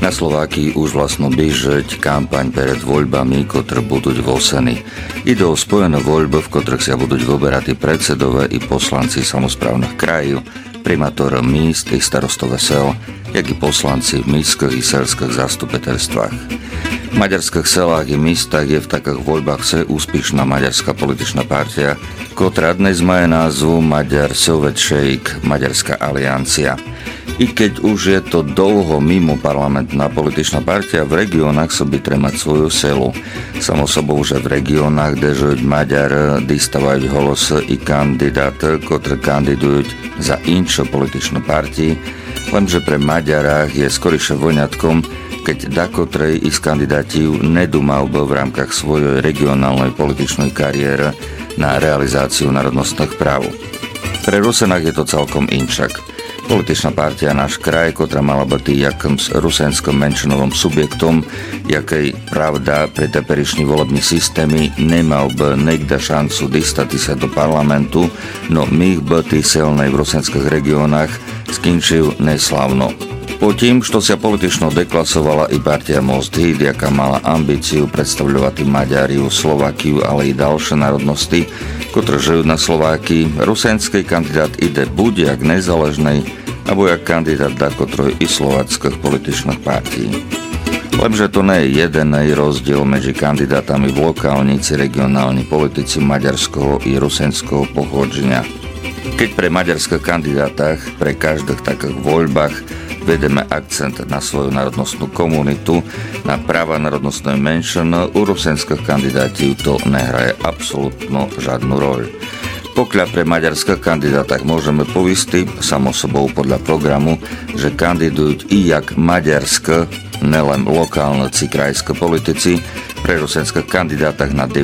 Na Slovákii už vlastno biežeť kampaň pred voľbami, ktoré budú v oseni. Ide o spojené voľby, v ktorých sa budú vyberať predsedové i poslanci samosprávnych krajív, primátor míst i starostové sel, jak i poslanci v místských i selských zastupiteľstvách. V maďarských selách i místach je v takých voľbách vse úspešná maďarská političná partia, ktorá dnes má názvu Magyar Szövetség, Maďarská aliancia. I keď už je to dlho mimo parlamentná političná partia, v regiónach by tremať svoju selu. Samo sobou, že v regiónach, kde žijú Maďar, dostávajú hlas i kandidát, ktorí kandidujú za inšo političnú partii, lenže pre Maďarách je skoriše voňatkom, keď dakotrej i z kandidátiv nedúmal v rámkach svojej regionálnej političnej kariéry na realizáciu národnostných práv. Pre Rusenách je to celkom inšak. Političná partia Náš kraj, ktorá mala byť jakým rusenským menšinovom subjektom, jakej pravda pre teperišní volební systémy nemal by niekda šancu dostať sa do parlamentu, no my byty silnej v rusenských regiónach skončil neslavno. Po tým, što sa politično deklasovala i partia Most Híd, jaká mala ambíciu predstavľovať Maďariu, Slovakiu, ale i ďalšie národnosti, ktoré žijú na Slovákii, rusenský kandidát ide buď jak nezaležnej, alebo jak kandidát dakotroj i slovackých političných partí. Lenže to nie je jeden rozdiel medzi kandidátami v lokálnici regionálni politici maďarského i rusenského pochodženia. Keď pre maďarských kandidátach pre každých takých voľbách vedeme akcent na svoju národnostnú komunitu, na práva národnostnej menšiny, u rusenských kandidátov to nehraje absolútno žiadnu roľu. Pokiaľ pre maďarských kandidátach môžeme povistiť, samo sobou podľa programu, že kandidujú i jak maďarské, nelen lokálne či krajské politici, pre rusenských kandidátach na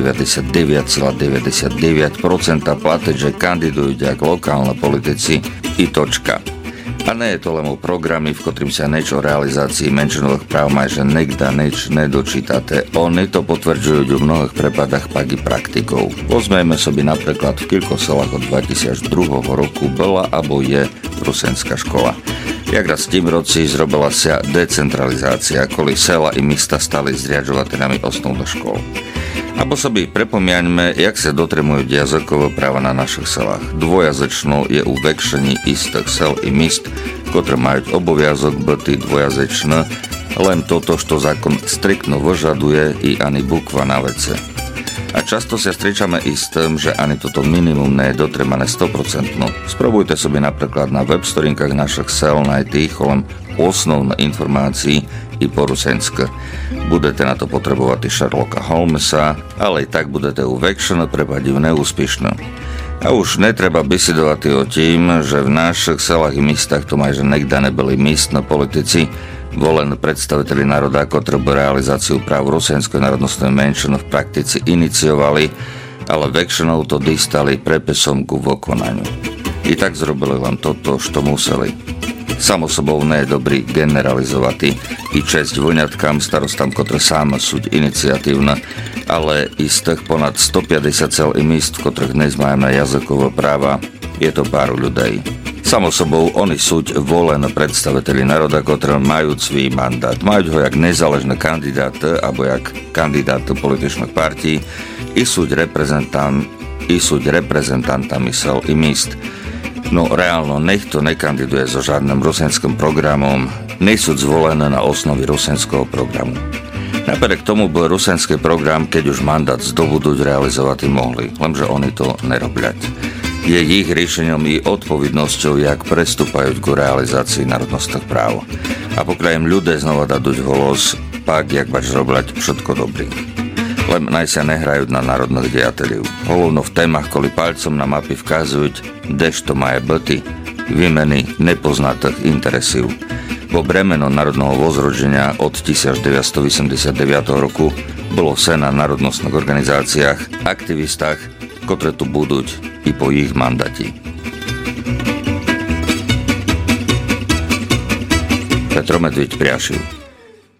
99,99% platiť, že kandidujú jak lokálne politici i točka. A nie je to len o programy, v ktorým sa niečo o realizácii menšinových práv majže niekda nič nedočítate. Oni to potvrdzujú v mnohých prípadách pak i praktikov. Pozmejme sobie napríklad v kilkoch selách od 2002 roku bola alebo je rusenská škola. Jak raz v tým roci zrobila sa decentralizácia, kvôli sela i mesta stali zriaďovateľami osnovných škôl. Abo sobie prepomiaňme, jak sa dotremujú jazykové práva na našich selách. Dvojazyčno je u väčšiny istých sel i míst, ktoré majú oboviazok byť dvojazyčné, len toto, što zákon striktno vyžaduje i ani bukva na vece. A často sa stričame i s tým, že ani toto minimum nie je dotremané 100%. Sprobujte sobie napríklad na web storinkách našich sel nájsť len osnovné informácií i po rusenské. Budete na to potrebovať i Sherlocka Holmesa, ale i tak budete u väčšine prípadov neúspešné. A už netreba besedovať o tým, že v našich selách i místach to majže niekda nebyli místne politici, volení predstaviteľi národa, ktorí by realizáciu práv rusenskej národnostnej menšiny v praktici iniciovali, ale väčšinou to dostali prepisom ku vykonaniu. I tak zrobili len toto, što museli. Samo sobou nie je dobrý generalizovať i česť voňatkám, starostám, ktoré sám sú iniciatívne, ale i z tých ponad 150 cel i míst, v ktorých dnes máme jazykové práva, je to pár ľudí. Samo sobou oni sú volené predstaviteľi národa, ktorí majú svoj mandát. Majú ho jak nezaležné kandidáty, alebo jak kandidáty političných partí, i sú reprezentantami sel i míst. No reálno, nech to nekandiduje so žiadnym rusenským programom, nie sú zvolené na osnovi rusenského programu. Napriek tomu bol rusenský program, keď už mandát zdobudú realizovať i mohli, lenže oni to nerobľať. Je ich riešením i odpovednosťou, jak prestúpajú k realizácii národnostných práv. A pokiaľ im ľudia znova dadúť hlas, pak jak bač robľať všetko dobrý. Len naj sa nehrajú na národných dejateľov. Hlavno v témach, kvôli palcom na mapy vkazujú, kdežto maje byty, výmeny nepoznatých interesov. Vo bremeno národného vozrodženia od 1989 roku bolo vse na národnostných organizáciách, aktivistách, ktoré tu budú i po ich mandáti. Petro Medviť, Priašiv.